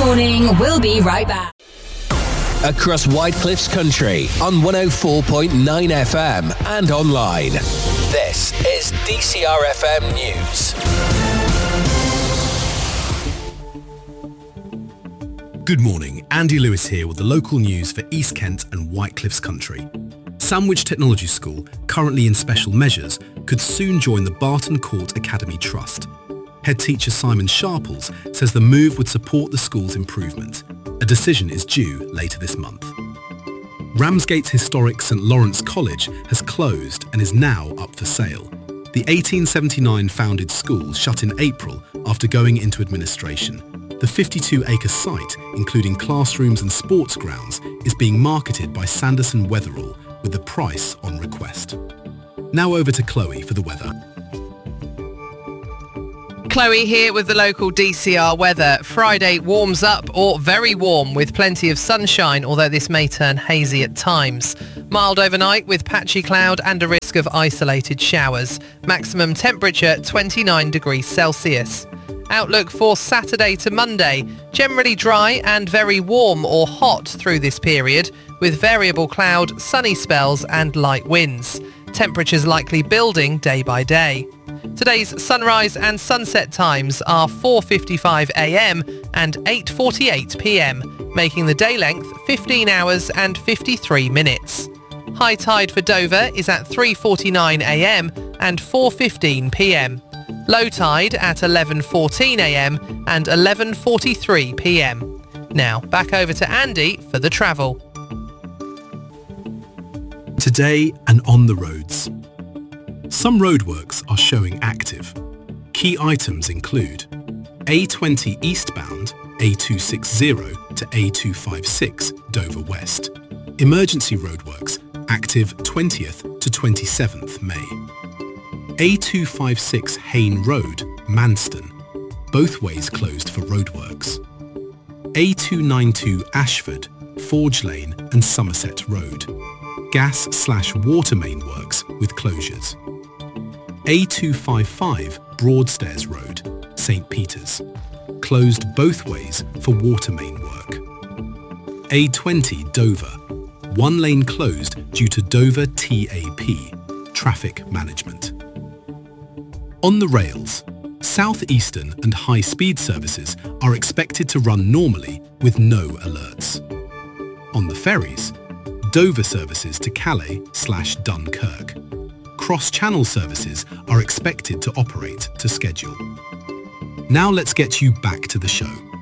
morning. We'll be right back. Across Whitecliffs Country on 104.9 FM and online. This is DCR FM News. Good morning, Andy Lewis here with the local news for East Kent and Whitecliffs Country. Sandwich Technology School, currently in special measures, could soon join the Barton Court Academy Trust. Head teacher Simon Sharples says the move would support the school's improvement. A decision is due later this month. Ramsgate's historic St Lawrence College has closed and is now up for sale. The 1879 founded school shut in April after going into administration. The 52-acre site, including classrooms and sports grounds, is being marketed by Sanderson Weatherall with the price on request. Now over to Chloe for the weather. Chloe here with the local DCR weather. Friday warms up or very warm with plenty of sunshine, although this may turn hazy at times. Mild overnight with patchy cloud and a risk of isolated showers. Maximum temperature 29 degrees Celsius. Outlook for Saturday to Monday. Generally dry and very warm or hot through this period with variable cloud, sunny spells and light winds. Temperatures likely building day by day. Today's sunrise and sunset times are 4:55 a.m. and 8:48 p.m, making the day length 15 hours and 53 minutes. High tide for Dover is at 3:49 a.m. and 4:15 p.m. Low tide at 11:14 a.m. and 11:43 p.m. Now back over to Andy for the travel. Today and on the roads. Some roadworks are showing active. Key items include A20 eastbound, A260 to A256 Dover West. Emergency roadworks active 20th to 27th May. A256 Hayne Road, Manston. Both ways closed for roadworks. A292 Ashford, Forge Lane and Somerset Road. Gas/water main works with closures. A255 Broadstairs Road, St Peters. Closed both ways for water main work. A20 Dover. One lane closed due to Dover TAP, traffic management. On the rails, Southeastern and high-speed services are expected to run normally with no alerts. On the ferries, Dover services to Calais/Dunkirk. Cross-channel services are expected to operate to schedule. Now let's get you back to the show.